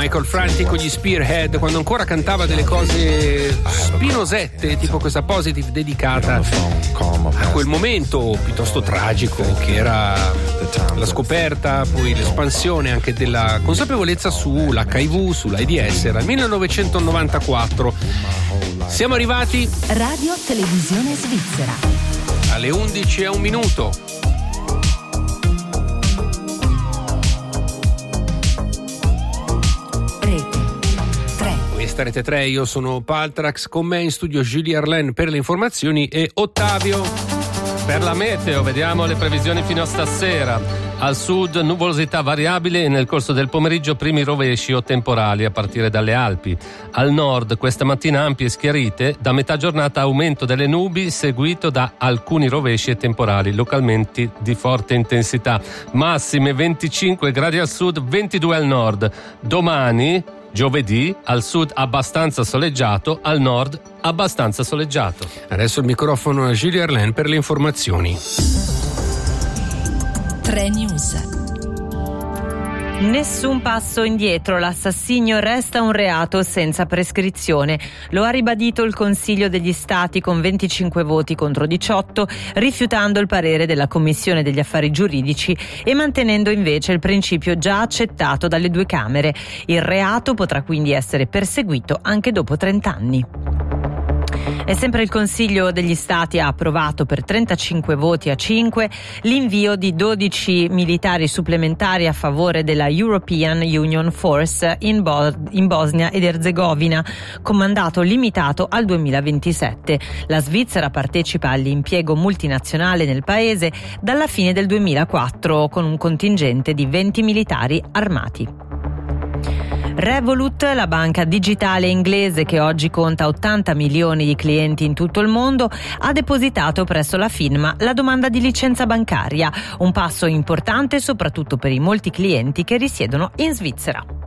Michael Franti con gli Spearhead, quando ancora cantava delle cose spinosette, tipo questa Positive dedicata a quel momento piuttosto tragico che era la scoperta, poi l'espansione anche della consapevolezza sull'HIV, sull'AIDS. Era il 1994. Siamo arrivati Radio Televisione Svizzera alle 11:01. Questa Rete 3, io sono Paltrax, con me in studio Julie Arlen per le informazioni e Ottavio per la meteo. Vediamo le previsioni fino a stasera. Al sud nuvolosità variabile e nel corso del pomeriggio primi rovesci o temporali a partire dalle Alpi. Al nord questa mattina ampie schiarite, da metà giornata aumento delle nubi seguito da alcuni rovesci e temporali localmente di forte intensità. Massime 25 gradi al sud, 22 al nord. Domani giovedì al sud abbastanza soleggiato, al nord abbastanza soleggiato. Adesso il microfono a Julie Arlen per le informazioni. 3 News. Nessun passo indietro, l'assassinio resta un reato senza prescrizione. Lo ha ribadito il Consiglio degli Stati con 25 voti contro 18, rifiutando il parere della Commissione degli Affari Giuridici e mantenendo invece il principio già accettato dalle due Camere. Il reato potrà quindi essere perseguito anche dopo 30 anni. E sempre il Consiglio degli Stati ha approvato per 35 voti a 5 l'invio di 12 militari supplementari a favore della European Union Force in Bosnia ed Erzegovina, con mandato limitato al 2027. La Svizzera partecipa all'impiego multinazionale nel paese dalla fine del 2004 con un contingente di 20 militari armati. Revolut, la banca digitale inglese che oggi conta 80 milioni di clienti in tutto il mondo, ha depositato presso la FINMA la domanda di licenza bancaria, un passo importante soprattutto per i molti clienti che risiedono in Svizzera.